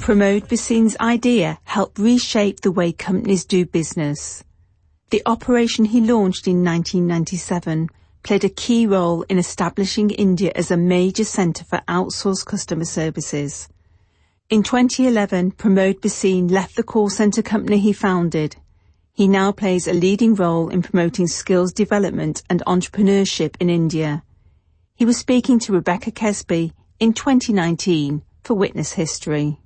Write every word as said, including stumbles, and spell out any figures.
Pramod Bhasin's idea helped reshape the way companies do business. The operation he launched in nineteen ninety-seven played a key role in establishing India as a major centre for outsourced customer services. In twenty eleven, Pramod Bhasin left the call centre company he founded. He now plays a leading role in promoting skills development and entrepreneurship in India. He was speaking to Rebecca Kesby in twenty nineteen for Witness History.